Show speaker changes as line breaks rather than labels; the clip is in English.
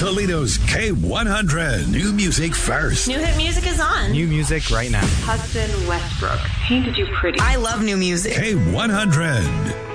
Toledo's K100. New music first.
New hit music is on.
New music right now.
Hudson Westbrook painted you pretty.
I love new music.
K100.